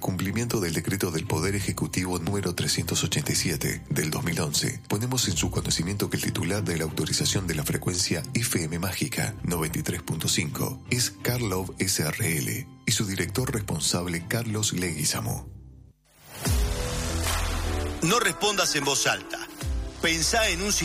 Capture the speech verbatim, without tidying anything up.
cumplimiento del decreto del Poder Ejecutivo número trescientos ochenta y siete del dos mil once, ponemos en su conocimiento que el titular de la autorización de la frecuencia F M Mágica noventa y tres punto cinco es Karlov S R L y su director responsable Carlos Leguizamo. No respondas en voz alta. Pensá en un